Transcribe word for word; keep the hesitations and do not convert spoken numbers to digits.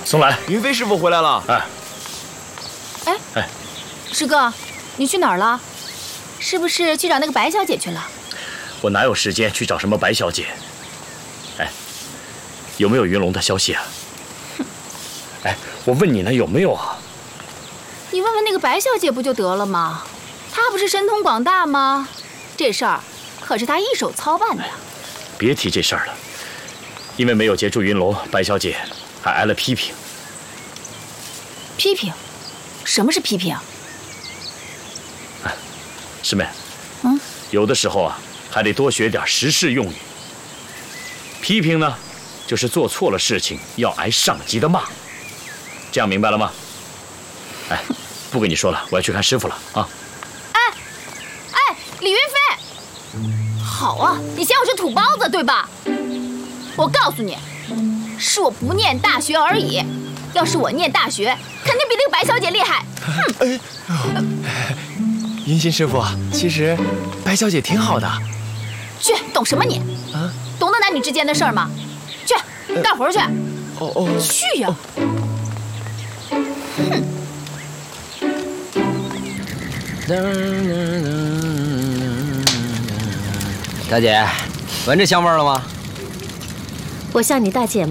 松来， 云飞师傅回来了。 哎， 哎哎， 师哥，你去哪儿了？是不是去找那个白小姐去了？ 我哪有时间去找什么白小姐？哎，有没有云龙的消息啊？哎，我问你呢，有没有啊？ 你问问那个白小姐不就得了吗？她不是神通广大吗？这事儿可是她一手操办的。哎， 别提这事儿了，因为没有截住云龙，白小姐还挨了批评。 批评？什么是批评？ 哎，师妹， 嗯， 有的时候啊，还得多学点时事用语。批评呢，就是做错了事情要挨上级的骂。这样明白了吗？哎，不跟你说了，我要去看师傅了啊！ 哎，哎，李云飞，好啊，你嫌我是土包子对吧？我告诉你，是我不念大学而已。要是我念大学，肯定比那个白小姐厉害。哼！ 哎，云心师傅，其实白小姐挺好的。 去，懂什么你？啊，懂得男女之间的事儿吗？去干活去。 哦哦， 去呀！ 大姐，闻着香味了吗？ 我像你大姐吗？